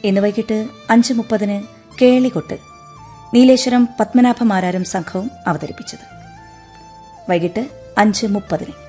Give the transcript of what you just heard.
ഇന്ന് വൈകിട്ട് 5:30 കേളികൊട്ട് നീലേശ്വരം പത്മനാഭമാരാരും സംഘവും അവതരിപ്പിച്ചത്. വൈകിട്ട് 5:30